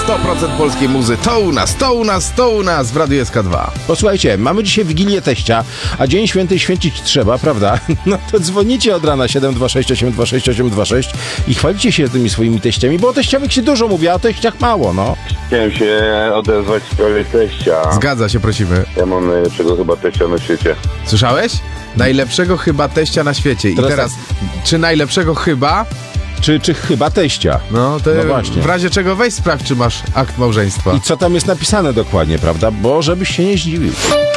100% polskiej muzy. To u nas w Radiu SK2. Posłuchajcie, mamy dzisiaj Wigilię Teścia, a Dzień Święty święcić trzeba, prawda? No to dzwonicie od rana 726 826 826 i chwalicie się tymi swoimi teściami, bo o teściowych się dużo mówi, a o teściach mało, no. Chciałem się odezwać w sprawie teścia. Zgadza się, prosimy. Ja mam najlepszego chyba teścia na świecie. Słyszałeś? Najlepszego chyba teścia na świecie. I teraz czy najlepszego chyba? Czy chyba teścia? No to No właśnie. w razie czego weź sprawdź, czy masz akt małżeństwa. I co tam jest napisane dokładnie, prawda? Bo żebyś się nie zdziwił.